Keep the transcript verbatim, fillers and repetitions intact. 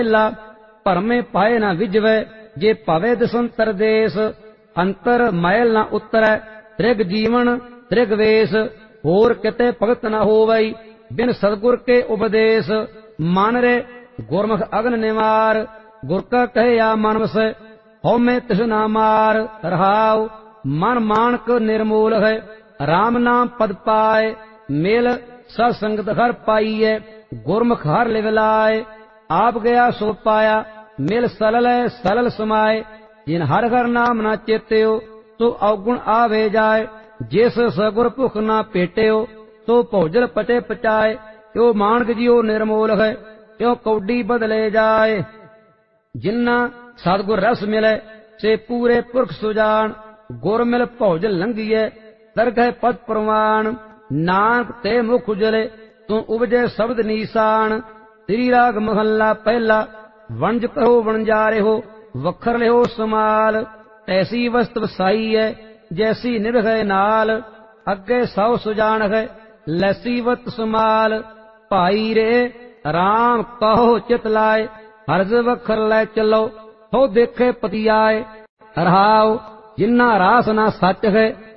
ਪਹਿਲਾ ਭਰਮੇ ਪਾਏ ਨਾ ਵਿਜਵੈ ਜੇ ਭਵੇ ਦਸੰਤਰ ਦੇਸ ਅੰਤਰ ਮੈਲ ਨਾ ਉਤਰੈ ਤ੍ਰਿਗ ਜੀਵਨ ਤ੍ਰਿਗ ਵੇਸ ਹੋਰ ਕਿਤੇ ਭਗਤ ਨਾ ਹੋਵਈ ਬਿਨ ਸਤਿਗੁਰ ਕੇ ਉਪਦੇਸ਼ ਮਨ ਰੇ ਗੁਰਮੁਖ ਅਗਨ ਨਿਵਾਰ ਗੁਰ ਕਾ ਕਹਿਆ ਮਨ ਵਸੈ ਹਉਮੈ ਤਿਸ ਨਾ ਮਾਰ ਰਹਾਉ ਮਨ ਮਾਨਕ ਨਿਰਮੂਲ ਹੈ ਰਾਮ ਨਾਮ ਪਦ ਪਾਏ ਮਿਲ ਸਤ ਸੰਗਤ ਹਰ ਪਾਈਐ ਗੁਰਮੁਖ ਹਰ ਲਿਵ ਲਾਏ ਆਪ ਗਿਆ ਸੋ ਪਾਇਆ ਮਿਲ ਸਲਲ ਸਲਲ ਸਮਾਏ ਜਿਨ ਹਰ ਹਰ ਨਾਮ ਨਾ ਚੇਤਿਓ ਸੋ ਔਗੁਣ ਆਵੇ ਜਾਏ ਜਿਸ ਸਗੁਰ ਭੁਖ ਨਾ ਭੇਟਿਓ ਸੋ ਭੋਜਲ ਪਟੇ ਪਚਾਏ ਕਿਉ ਮਾਨਕ ਜਿਉ ਨਿਰਮੂਲ ਹੈ ਕਿਉ ਕੌਡੀ ਬਦਲੇ ਜਾਏ ਜਿਨ੍ਹਾਂ ਸਤਿਗੁਰ ਰਸ ਮਿਲੇ ਸੇ ਪੂਰੇ ਪੁਰਖ ਸੁਜਾਨ ਗੁਰ ਮਿਲ ਭੋਜਨ ਲੰਘੀਐ ਦਰਗਹਿ ਪਦ ਪ੍ਰਵਾਨ ਨਾਨਕ ਤੇ ਮੁਖ ਉਜਲੇ ਤੂੰ ਉਪਜੇ ਸ਼ਬਦ ਨੀਸਾਨ ਤੇਰੀ ਰਾਗ ਮਹੱਲਾ ਪਹਿਲਾ ਵਣਜ ਕਹੋ ਵਣਜਾਰੇ ਹੋ ਵਖਰ ਲਿਓ ਸਮਾਲ ਐਸੀ ਵਸਤ ਵਸਾਈ ਹੈ ਜੈਸੀ ਨਿਰਭੈ ਨਾਲ ਅੱਗੇ ਸੌ ਸੁਜਾਨ ਹੈ ਲੈਸੀ ਵਤ ਸਮਾਲ ਭਾਈ ਰੇ ਰਾਮ ਕਹੋ ਚਿਤ ਲਾਏ ਹਰਜ ਵਖਰ ਲੈ ਚਲੋ ਹੋ ਦੇਖੇ ਪਤਿਆਏ ਰਹਾਉ ਜਿਨ੍ਹਾਂ ਰਾਸ ਨਾ ਸੱਚ ਹੈ